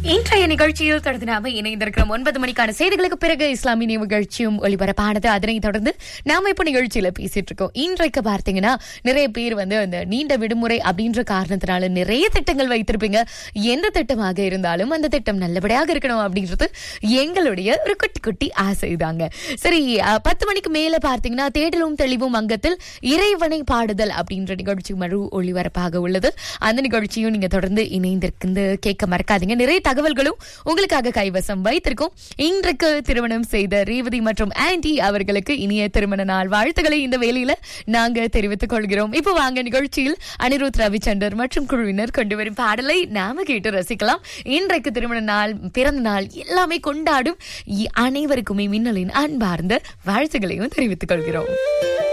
இன்றைய நிகழ்ச்சியில் தொடர்ந்து நாம இணைந்திருக்கிறோம் 9 மணிக்கான செய்திகளுக்கு பிறகு இஸ்லாமிய நிகழ்ச்சியும் ஒளிபரப்பானது. அதனைத் தொடர்ந்து நாம இப்ப நிகழ்ச்சியில பேசிட்டு இருக்கோம். இன்றைக்கு பார்த்தீங்கன்னா நிறைய பேர் அந்த நீண்ட விடுமுறை அப்படின்ற காரணத்தினால நிறைய திட்டங்கள் வைத்திருப்பீங்க. எந்த திட்டமாக இருந்தாலும் அந்த திட்டம் நல்லபடியாக இருக்கணும் அப்படின்றது எங்களுடைய ஒரு குட்டி குட்டி ஆசைதாங்க. சரி, 10 மணிக்கு மேல பார்த்தீங்கன்னா தேடலும் தெளிவும் அங்கத்தில் இறைவனை பாடுதல் அப்படின்ற நிகழ்ச்சி மறு ஒளிபரப்பாக உள்ளது. அந்த நிகழ்ச்சியும் நீங்க தொடர்ந்து இணைந்திருந்து கேட்க மறக்காதீங்க. நிறைய தகவல்களும் உங்களுக்காக கைவசம் வைத்திருக்கோம். இன்றைக்கு திருமணம் செய்த ரேவதி மற்றும் ஆண்டி அவர்களுக்கு இனிய திருமண நாள் வாழ்த்துக்களை இந்த வேளையில நாங்க தெரிவித்துக் கொள்கிறோம். இப்போ வாங்க நிகழ்ச்சியில் அனிருத் ரவிச்சந்தர் மற்றும் குழுவினர் கொண்டு வரும் பாடலை நாம கேட்டு ரசிக்கலாம். இன்றைக்கு திருமண நாள், பிறந்த நாள் எல்லாமே கொண்டாடும் அனைவருக்குமே மின்னலின் அன்பார்ந்த வாழ்த்துக்களையும் தெரிவித்துக் கொள்கிறோம்.